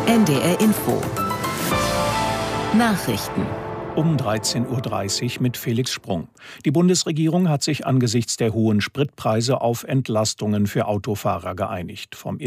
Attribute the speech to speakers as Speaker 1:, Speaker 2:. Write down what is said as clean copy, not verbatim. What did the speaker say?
Speaker 1: NDR Info. Nachrichten.
Speaker 2: Um 13:30 Uhr mit Felix Sprung. Die Bundesregierung hat sich angesichts der hohen Spritpreise auf Entlastungen für Autofahrer geeinigt. Vom